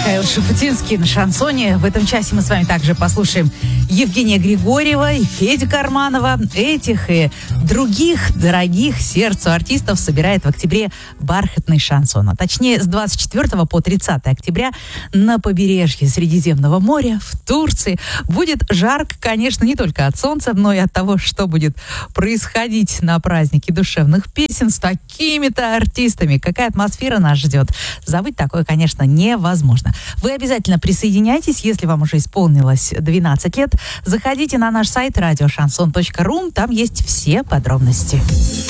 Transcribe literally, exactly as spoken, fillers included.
Михаил Шуфутинский на шансоне. В этом часе мы с вами также послушаем Евгения Григорьева и Федю Карманова. Этих и других дорогих сердцу артистов собирает в октябре бархатный шансон. А точнее, с двадцать четвёртого по тридцатое октября на побережье Средиземного моря в Турции будет жарко, конечно, не только от солнца, но и от того, что будет происходить на празднике душевных песен с такими-то артистами. Какая атмосфера нас ждет. Забыть такое, конечно, невозможно. Вы обязательно присоединяйтесь, если вам уже исполнилось двенадцать лет. Заходите на наш сайт радио шансон точка ру, там есть все подробности.